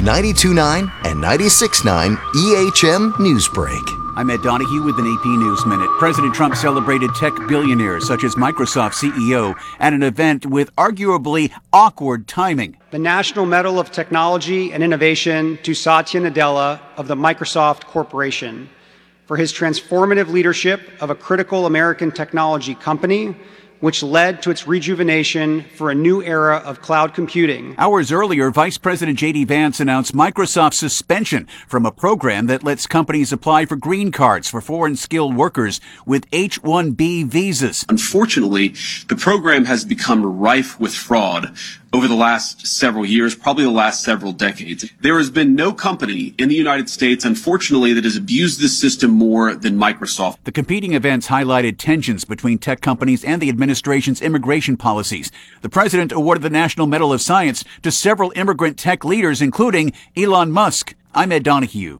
92.9 and 96.9 EHM Newsbreak. I'm Ed Donahue with an AP News Minute. President Trump celebrated tech billionaires such as Microsoft CEO at an event with arguably awkward timing. The National Medal of Technology and Innovation to Satya Nadella of the Microsoft Corporation for his transformative leadership of a critical American technology company, which led to its rejuvenation for a new era of cloud computing. Hours earlier, Vice President J.D. Vance announced Microsoft's suspension from a program that lets companies apply for green cards for foreign skilled workers with H-1B visas. Unfortunately, the program has become rife with fraud over the last several years, probably the last several decades. There has been no company in the United States, unfortunately, that has abused this system more than Microsoft. The competing events highlighted tensions between tech companies and the administration's immigration policies. The president awarded the National Medal of Science to several immigrant tech leaders, including Elon Musk. I'm Ed Donahue.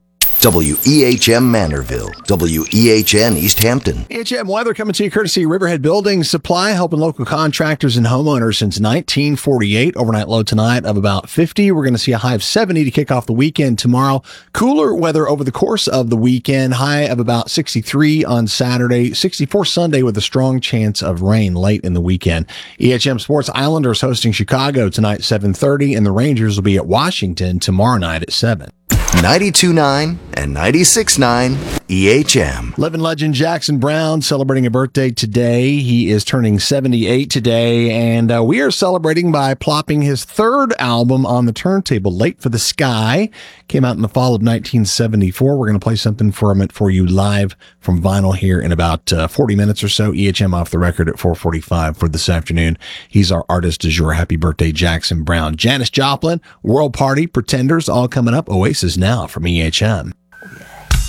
WEHM Manorville, WEHN East Hampton. EHM weather coming to you courtesy Riverhead Building Supply, helping local contractors and homeowners since 1948. Overnight low tonight of about 50. We're going to see a high of 70 to kick off the weekend tomorrow. Cooler weather over the course of the weekend. High of about 63 on Saturday, 64 Sunday with a strong chance of rain late in the weekend. EHM Sports Islanders hosting Chicago tonight 7:30, and the Rangers will be at Washington tomorrow night at 7. 92.9 and 96.9 EHM. Living legend Jackson Browne celebrating a birthday today. He is turning 78 today, and we are celebrating by plopping his third album on the turntable, Late for the Sky. Came out in the fall of 1974. We're going to play something from it for you live from vinyl here in about 40 minutes or so. EHM off the record at 4:45 for this afternoon. He's our artist du jour. Happy birthday, Jackson Browne. Janis Joplin, World Party, Pretenders, all coming up. Oasis now from EHM.